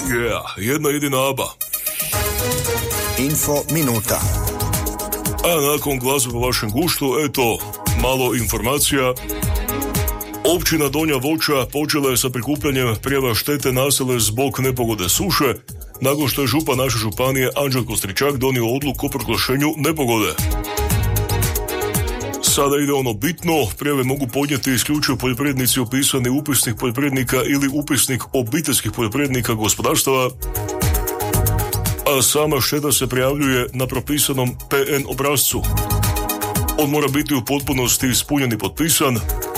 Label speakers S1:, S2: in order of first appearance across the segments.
S1: jedna jedina ABBA.
S2: Info minuta.
S1: A nakon glazbe po vašem guštu, eto, malo informacija. Općina Donja Voća počela je sa prikupljanjem prijava štete nastale zbog nepogode suše, nakon što je župan naše županije Anđelko Stričak donio odluku o proglašenju nepogode. Sada ide ono bitno, prijave mogu podnijeti isključivo poljoprivrednici upisani u upisnik poljoprivrednika ili upisnik obiteljskih poljoprivrednika gospodarstava, a sama šteta se prijavljuje na propisanom PN obrascu. On mora biti u potpunosti ispunjen i potpisan.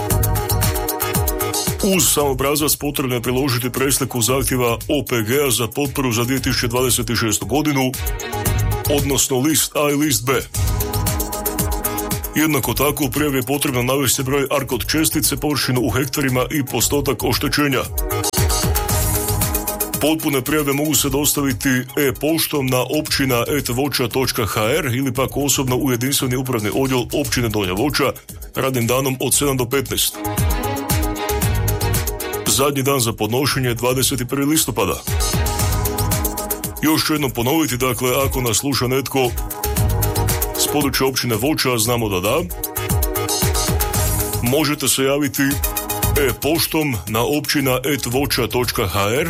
S1: Uz sam obrazac potrebno je priložiti presliku zahtjeva OPG-a za potporu za 2026. godinu, odnosno list A i list B. Jednako tako u prijavi je potrebno navesti broj ARKOD čestice, površinu u hektarima i postotak oštećenja. Potpune prijave mogu se dostaviti e-poštom na općina@voća.hr ili pak osobno u jedinstveni upravni odjel općine Donja Voća radnim danom od 7 do 15. Zadnji dan za podnošenje je 21. listopada. Još ću jednom ponoviti, dakle, ako nas sluša netko s područja općine Voća, znamo da, možete se javiti e-poštom na općina@voća.hr,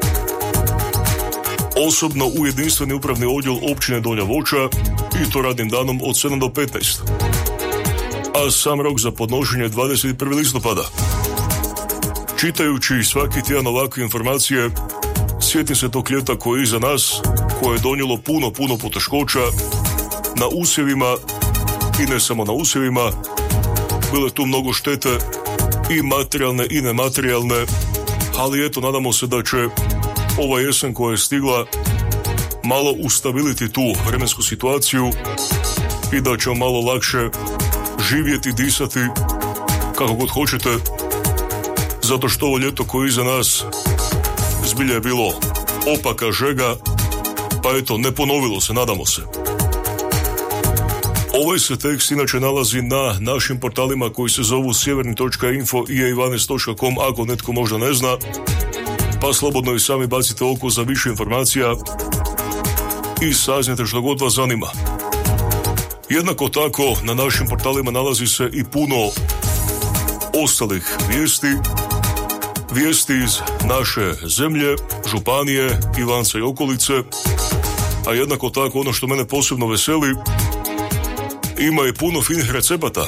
S1: osobno u jedinstveni upravni odjel općine Donja Voća i to radnim danom od 7 do 15. A sam rok za podnošenje je 21. listopada. Čitajući svaki tjedan ovakve informacije, sjetim se tog ljeta koje je iza nas, koje je donijelo puno poteškoća na usjevima i ne samo na usjevima. Bile tu mnogo štete i materijalne i nematerijalne, ali eto, nadamo se da će ova jesen koja je stigla malo ustabiliti tu vremensku situaciju i da ćemo malo lakše živjeti, disati, kako god hoćete, zato što ovo ljeto koje je iza nas zbilja je bilo opaka žega, pa eto, ne ponovilo se, nadamo se. Ovaj se tekst inače nalazi na našim portalima koji se zovu sjeverni.info i e12.com, ako netko možda ne zna, pa slobodno i sami bacite oko za više informacija i saznajte što god vas zanima. Jednako tako na našim portalima nalazi se i puno ostalih vijesti iz naše zemlje, županije, Ivanca i okolice, a jednako tako ono što mene posebno veseli, ima i puno finih recepata.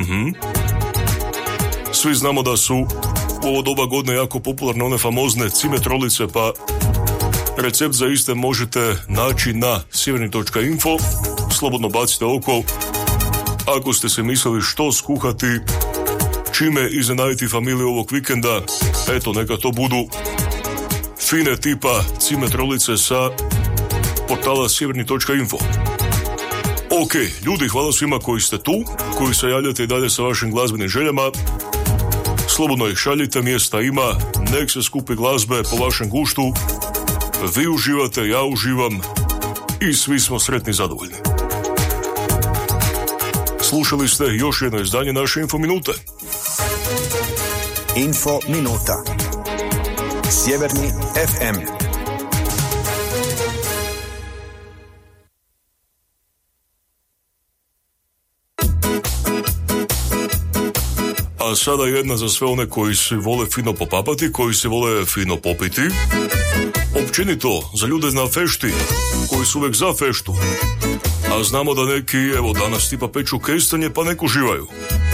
S1: Svi znamo da su u ovo doba godine jako popularne one famozne cimetrolice, pa recept za iste možete naći na sjeverni.info. Slobodno bacite oko ako ste se mislili što skuhati, čime iznenaditi familiju ovog vikenda. Eto, neka to budu fine tipa cimetrolice sa portala sjeverni.info. Ok, ljudi, hvala svima koji ste tu, koji se javljate i dalje sa vašim glazbenim željama. Slobodno ih šaljite, mjesta ima, nek se skupi glazbe po vašem guštu. Vi uživate, ja uživam i svi smo sretni i zadovoljni. Slušali ste još jedno izdanje naše Info Minute.
S2: Info Minuta. Sjeverni FM.
S1: A sada jedna za sve one koji se vole fino popapati, koji se vole fino popiti. Općenito, za ljude na fešti, koji su uvijek za feštu. A znamo da neki, evo danas tipa peču kestanje, pa neko uživaju.